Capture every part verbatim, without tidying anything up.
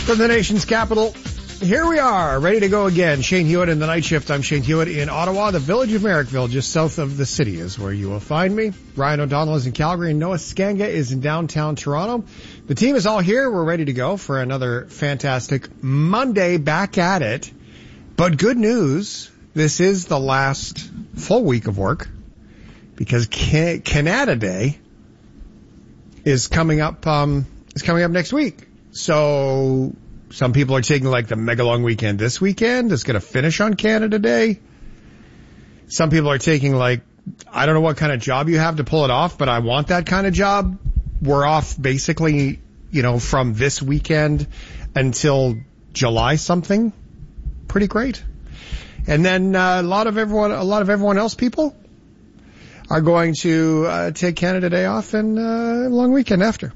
From the nation's capital, here we are, ready to go again. Shane Hewitt in the night shift. I'm Shane Hewitt in Ottawa. The village of Merrickville, just south of the city, is where you will find me. Ryan O'Donnell is in Calgary, and Noah Skanga is in downtown Toronto. The team is all here. We're ready to go for another fantastic Monday, back at it. But good news, this is the last full week of work, because Ca- Canada Day is coming up, um, is coming up next week. So some people are taking like the mega long weekend this weekend. It's going to finish on Canada Day. Some people are taking like, I don't know what kind of job you have to pull it off, but I want that kind of job. We're off basically, you know, from this weekend until July something. Pretty great. And then uh, a lot of everyone, a lot of everyone else people are going to uh, take Canada Day off and uh, a long weekend after.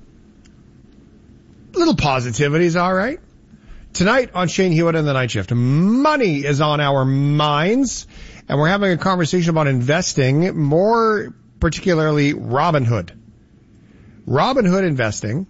Little positivity is all right. Tonight on Shane Hewitt and the Night Shift, money is on our minds, and we're having a conversation about investing, more particularly Robinhood. Robinhood investing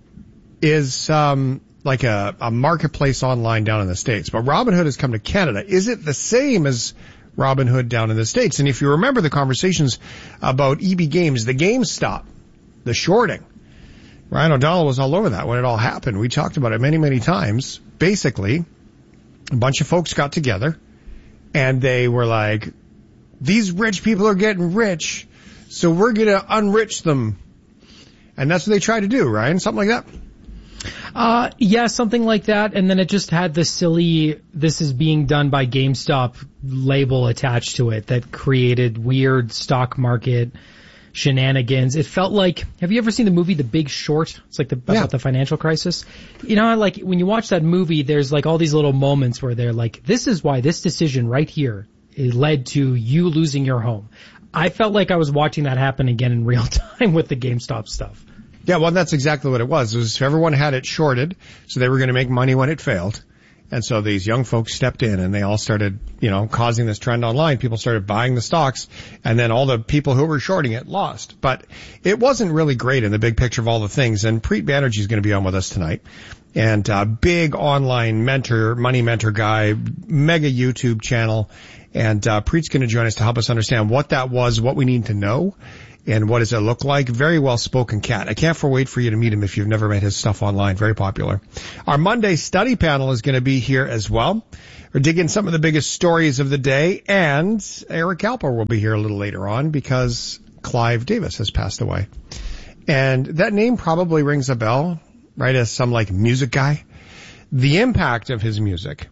is um, like a, a marketplace online down in the States, but Robinhood has come to Canada. Is it the same as Robinhood down in the States? And if you remember the conversations about E B Games, the GameStop, the shorting, Ryan O'Donnell was all over that when it all happened. We talked about it many, many times. Basically, a bunch of folks got together and they were like, these rich people are getting rich, so we're going to unrich them. And that's what they tried to do, Ryan, something like that. Uh, yeah, something like that. And then it just had the silly, this is being done by GameStop label attached to it that created weird stock market shenanigans. It felt like, have you ever seen the movie The Big Short? It's like the, about yeah. the financial crisis. You know, like when you watch that movie, there's like all these little moments where they're like, this is why this decision right here led to you losing your home. I felt like I was watching that happen again in real time with the GameStop stuff. Yeah, well, that's exactly what it was. It was everyone had it shorted, so they were going to make money when it failed. And so these young folks stepped in and they all started, you know, causing this trend online. People started buying the stocks, and then all the people who were shorting it lost. But it wasn't really great in the big picture of all the things. And Preet Banerjee is going to be on with us tonight. And uh big online mentor, money mentor guy, mega YouTube channel. And uh Preet's going to join us to help us understand what that was, what we need to know, and what does it look like. Very well-spoken cat. I can't wait for you to meet him if you've never met his stuff online. Very popular. Our Monday study panel is going to be here as well. We're digging some of the biggest stories of the day, and Eric Alper will be here a little later on because Clive Davis has passed away. And that name probably rings a bell, right, as some like music guy. The impact of his music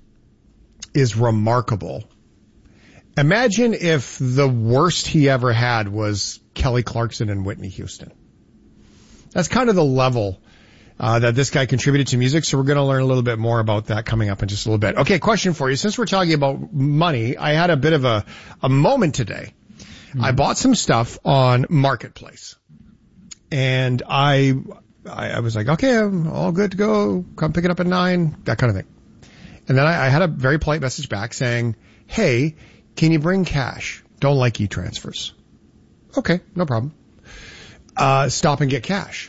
is remarkable. Imagine if the worst he ever had was Kelly Clarkson and Whitney Houston. That's kind of the level uh, that this guy contributed to music, so we're going to learn a little bit more about that coming up in just a little bit. Okay, question for you. Since we're talking about money, I had a bit of a, a moment today. Mm-hmm. I bought some stuff on Marketplace, and I, I I was like, okay, I'm all good to go. Come pick it up at nine, that kind of thing. And then I, I had a very polite message back saying, hey, can you bring cash? Don't like e-transfers. Okay, no problem. Uh, stop and get cash.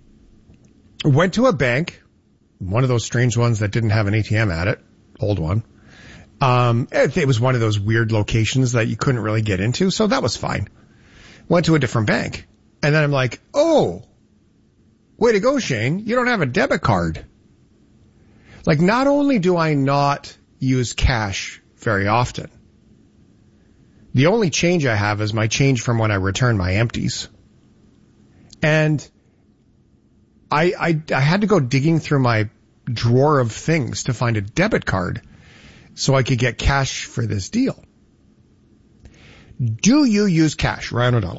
Went to a bank, one of those strange ones that didn't have an A T M at it, old one. Um, it, it was one of those weird locations that you couldn't really get into, so that was fine. Went to a different bank. And then I'm like, oh, way to go, Shane. You don't have a debit card. Like, not only do I not use cash very often, the only change I have is my change from when I return my empties. And I, I, I had to go digging through my drawer of things to find a debit card so I could get cash for this deal. Do you use cash, Ryan O'Donnell?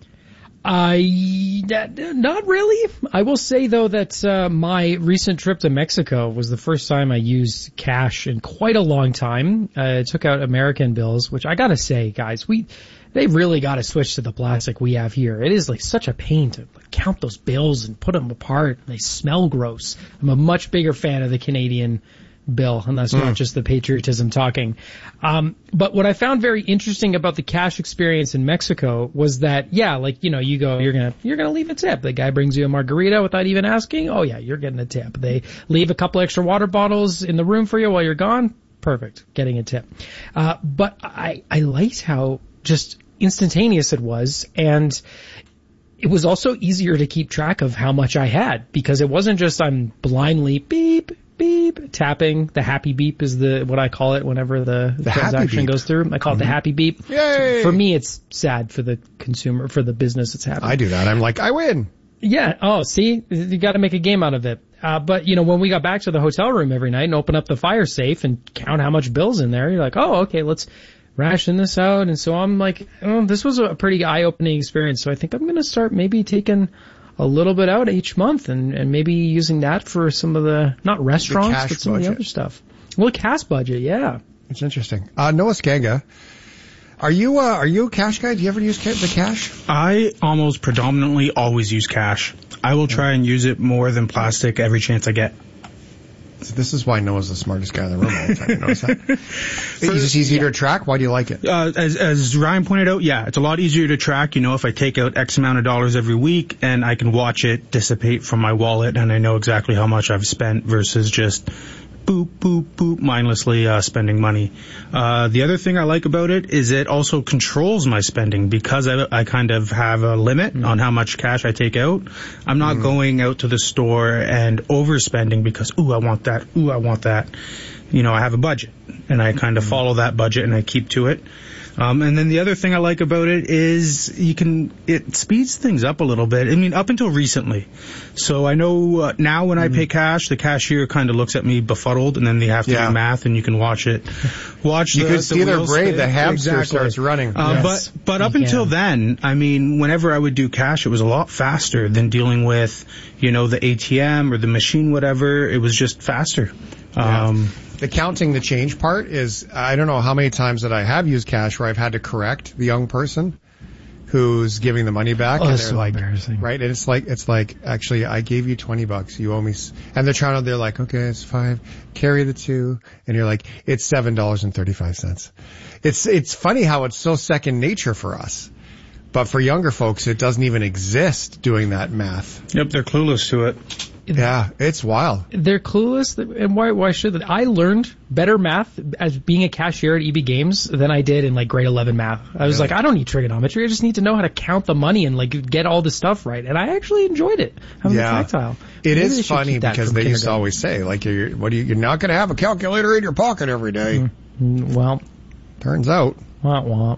I, not really. I will say, though, that uh, my recent trip to Mexico was the first time I used cash in quite a long time. I took out American bills, which I gotta say, guys, we they really gotta switch to the plastic we have here. It is like such a pain to like, count those bills and put them apart. They smell gross. I'm a much bigger fan of the Canadian bill, and that's mm. not just the patriotism talking. Um, but what I found very interesting about the cash experience in Mexico was that, yeah, like, you know, you go, you're gonna, you're gonna leave a tip. The guy brings you a margarita without even asking. Oh yeah, you're getting a tip. They leave a couple extra water bottles in the room for you while you're gone. Perfect. Getting a tip. Uh, but I, I liked how just instantaneous it was, and it was also easier to keep track of how much I had, because it wasn't just I'm blindly beep, beep, tapping. The happy beep is the, what I call it whenever the, the transaction goes through. I call mm-hmm. it the happy beep. Yay! For me, it's sad. For the consumer, for the business, it's happy. I do that. I'm like, I win. Yeah. Oh, see, you got to make a game out of it. Uh, but you know, when we got back to the hotel room every night and open up the fire safe and count how much bill's in there, you're like, oh, okay, let's ration this out. And so I'm like, oh, this was a pretty eye-opening experience. So I think I'm going to start maybe taking a little bit out each month and, and maybe using that for some of the, not restaurants, but some budget. of the other stuff. Well, cash budget, yeah. It's interesting. Uh, Noah Skanga, are you, uh, are you a cash guy? Do you ever use ca- the cash? I almost predominantly always use cash. I will try and use it more than plastic every chance I get. So this is why Noah's the smartest guy in the room all the time. You notice that? It's just easy yeah. to track. Why do you like it? Uh, as, as Ryan pointed out, yeah, it's a lot easier to track. You know, if I take out X amount of dollars every week and I can watch it dissipate from my wallet and I know exactly how much I've spent versus just boop, boop, boop, mindlessly uh, spending money. Uh, the other thing I like about it is it also controls my spending because I, I kind of have a limit mm. on how much cash I take out. I'm not mm. going out to the store and overspending because, ooh, I want that, ooh, I want that. You know, I have a budget, and I kind of mm. follow that budget and I keep to it. Um, and then the other thing I like about it is you can, it speeds things up a little bit. I mean, up until recently. So I know uh, now when I pay cash, the cashier kind of looks at me befuddled, and then they have to yeah. do math, and you can watch it. Watch you the, can the see their brain, the hamster exactly. starts running. Uh, yes. But but up you until can. then, I mean, whenever I would do cash, it was a lot faster than dealing with, you know, the A T M or the machine, whatever. It was just faster. Yeah. Um, The counting the change part is, I don't know how many times that I have used cash where I've had to correct the young person who's giving the money back. Oh, and that's they're so like, embarrassing. right? And it's like, it's like, actually, I gave you twenty bucks. You owe me, s-. and they're trying to, they're like, okay, it's five. Carry the two. And you're like, it's seven dollars and thirty-five cents. It's, it's funny how it's so second nature for us. But for younger folks, it doesn't even exist doing that math. Yep, they're clueless to it. Yeah, it's wild. They're clueless, and why why should they? I learned better math as being a cashier at E B Games than I did in like grade eleven math. I was really? like, I don't need trigonometry. I just need to know how to count the money and like get all the stuff right. And I actually enjoyed it. Having yeah. the tactile. It Maybe is funny because they used to always say, like, you're, what do you, you're not going to have a calculator in your pocket every day. Mm-hmm. Well, turns out. Wah, wah.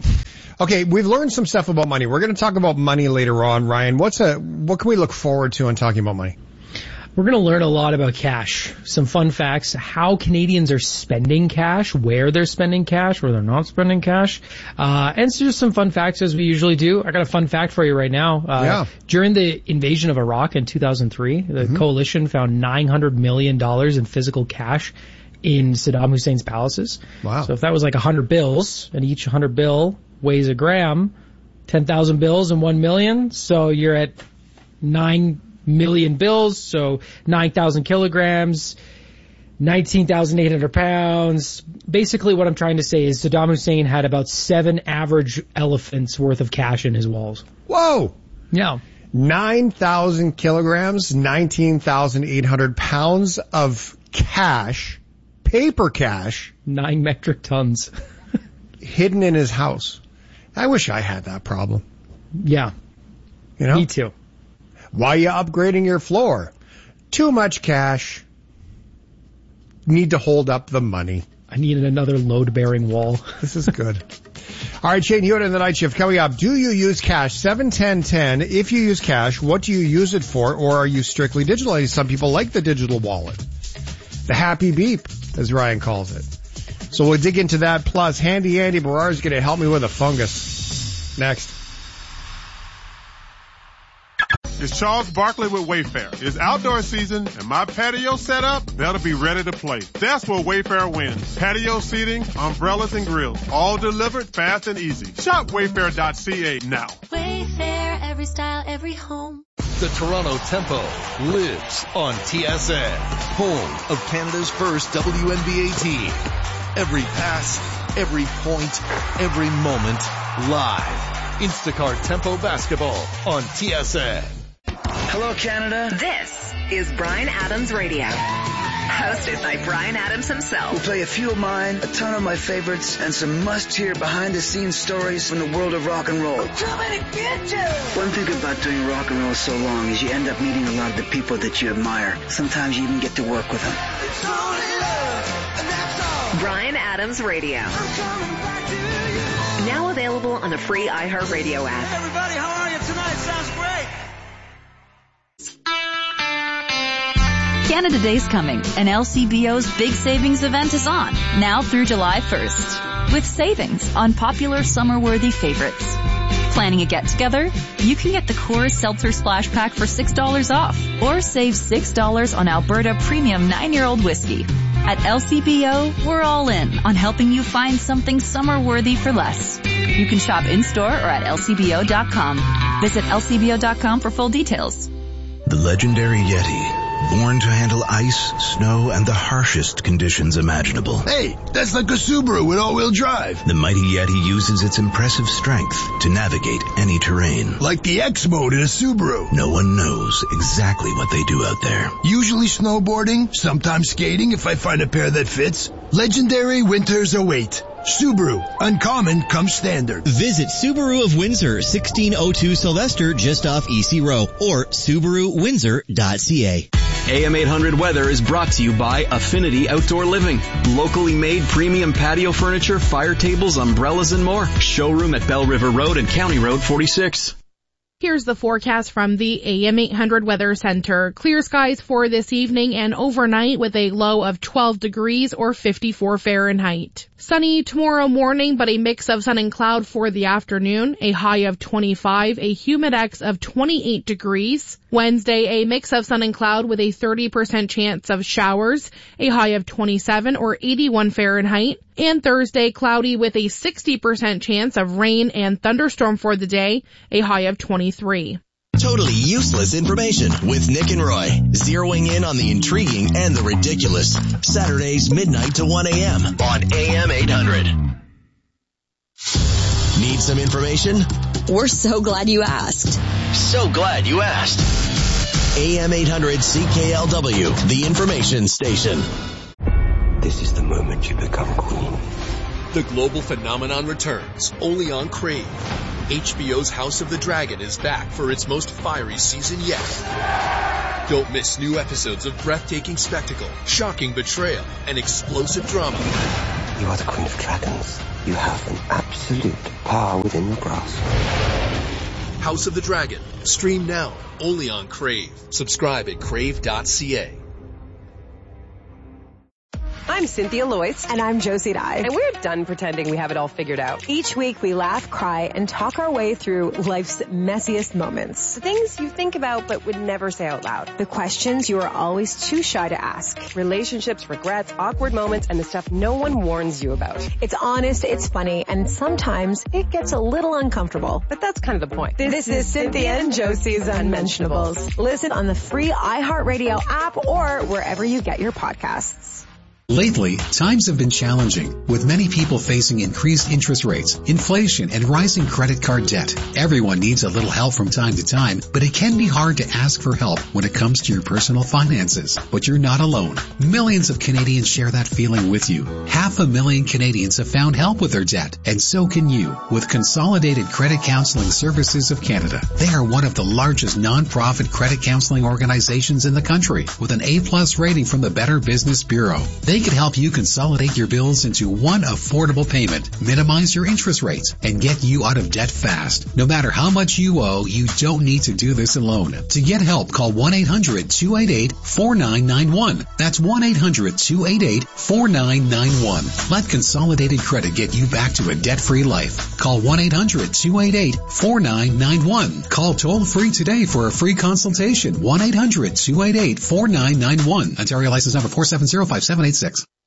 Okay, we've learned some stuff about money. We're going to talk about money later on. Ryan, what's a what can we look forward to in talking about money? We're going to learn a lot about cash, some fun facts, how Canadians are spending cash, where they're spending cash, where they're not spending cash, uh, and so just some fun facts as we usually do. I got a fun fact for you right now. Uh, yeah. During the invasion of Iraq in two thousand three, the mm-hmm. coalition found nine hundred million dollars in physical cash in Saddam Hussein's palaces. Wow. So if that was like one hundred bills, and each one hundred bill weighs a gram, ten thousand bills and one million, so you're at nine million bills, so nine thousand kilograms, nineteen thousand eight hundred pounds. Basically what I'm trying to say is Saddam Hussein had about seven average elephants worth of cash in his walls. Whoa! Yeah. nine thousand kilograms, nineteen thousand eight hundred pounds of cash, paper cash. Nine metric tons. Hidden in his house. I wish I had that problem. Yeah. You know? Me too. Why are you upgrading your floor? Too much cash. Need to hold up the money. I needed another load-bearing wall. This is good. All right, Shane Hewitt in the night shift coming up. Do you use cash? seven ten ten. If you use cash, what do you use it for? Or are you strictly digital? Some people like the digital wallet. The happy beep, as Ryan calls it. So we'll dig into that. Plus, Handy Andy Barrar is going to help me with a fungus. Next. It's Charles Barkley with Wayfair. It's outdoor season, and my patio setup, that'll be ready to play. That's where Wayfair wins. Patio seating, umbrellas, and grills. All delivered fast and easy. Shop wayfair dot c a now. Wayfair, every style, every home. The Toronto Tempo lives on T S N, home of Canada's first W N B A team. Every pass, every point, every moment, live. Instacart Tempo Basketball on T S N. Hello, Canada. This is Bryan Adams Radio. Hosted by Bryan Adams himself. We'll play a few of mine, a ton of my favorites, and some must-hear behind-the-scenes stories from the world of rock and roll. One thing about doing rock and roll so long is you end up meeting a lot of the people that you admire. Sometimes you even get to work with them. Bryan Adams Radio. Now available on the free iHeartRadio app. Hey everybody, how are you tonight? Sounds great. Canada Day's coming, and L C B O's big savings event is on, now through July first, with savings on popular summer-worthy favorites. Planning a get-together? You can get the Coors Seltzer Splash Pack for six dollars off, or save six dollars on Alberta Premium nine-year-old whiskey. At L C B O, we're all in on helping you find something summer-worthy for less. You can shop in-store or at L C B O dot com. Visit L C B O dot com for full details. The legendary Yeti. Born to handle ice, snow, and the harshest conditions imaginable. Hey, that's like a Subaru with all-wheel drive. The mighty Yeti uses its impressive strength to navigate any terrain. Like the X mode in a Subaru. No one knows exactly what they do out there. Usually snowboarding, sometimes skating if I find a pair that fits. Legendary winters await. Subaru. Uncommon comes standard. Visit Subaru of Windsor, sixteen oh two Sylvester, just off E C Row, or Subaru Windsor dot C A. A M eight hundred Weather is brought to you by Affinity Outdoor Living. Locally made premium patio furniture, fire tables, umbrellas, and more. Showroom at Bell River Road and County Road forty-six. Here's the forecast from the A M eight hundred Weather Center. Clear skies for this evening and overnight with a low of twelve degrees or fifty-four Fahrenheit. Sunny tomorrow morning, but a mix of sun and cloud for the afternoon. A high of twenty-five, a humidex of twenty-eight degrees. Wednesday, a mix of sun and cloud with a thirty percent chance of showers. A high of twenty-seven or eighty-one Fahrenheit. And Thursday, cloudy with a sixty percent chance of rain and thunderstorm for the day. A high of twenty-three. Totally useless information with Nick and Roy, zeroing in on the intriguing and the ridiculous. Saturdays midnight to one a.m. on A M eight hundred. Need some information? We're so glad you asked. So glad you asked. A M eight hundred C K L W, the information station. This is the moment you become queen. The global phenomenon returns, only on Crave. H B O's House of the Dragon is back for its most fiery season yet. Don't miss new episodes of breathtaking spectacle, shocking betrayal, and explosive drama. You are the Queen of Dragons. You have an absolute power within your grasp. House of the Dragon. Stream now, only on Crave. Subscribe at crave dot c a. I'm Cynthia Loyce. And I'm Josie Dye. And we're done pretending we have it all figured out. Each week we laugh, cry, and talk our way through life's messiest moments. The things you think about but would never say out loud. The questions you are always too shy to ask. Relationships, regrets, awkward moments, and the stuff no one warns you about. It's honest, it's funny, and sometimes it gets a little uncomfortable. But that's kind of the point. This, this is Cynthia and Josie's Unmentionables. Listen on the free iHeartRadio app or wherever you get your podcasts. Lately, times have been challenging, with many people facing increased interest rates, inflation, and rising credit card debt. Everyone needs a little help from time to time, but it can be hard to ask for help when it comes to your personal finances. But you're not alone. Millions of Canadians share that feeling with you. Half a million Canadians have found help with their debt, and so can you, with Consolidated Credit Counseling Services of Canada. They are one of the largest non-profit credit counseling organizations in the country, with an A-plus rating from the Better Business Bureau. They can help you consolidate your bills into one affordable payment, minimize your interest rates, and get you out of debt fast. No matter how much you owe, you don't need to do this alone. To get help, call one eight hundred two eight eight four nine nine one. That's one eight hundred two eight eight four nine nine one. Let Consolidated Credit get you back to a debt-free life. Call one eight hundred two eight eight four nine nine one. Call toll-free today for a free consultation. one eight hundred two eight eight four nine nine one. Ontario license number four seven zero five seven eight six.